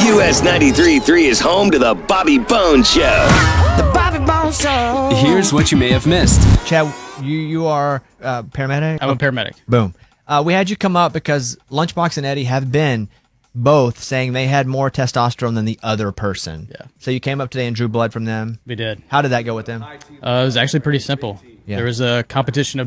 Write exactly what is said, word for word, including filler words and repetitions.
U S ninety-three point three is home to the Bobby Bones Show. The Bobby Bones Show. Here's what you may have missed. Chad, you you are uh, paramedic? I'm a paramedic. Boom. Uh, we had you come up because Lunchbox and Eddie have been both saying they had more testosterone than the other person. Yeah. So you came up today and drew blood from them. We did. How did that go with them? Uh, it was actually pretty simple. Yeah. There was a competition of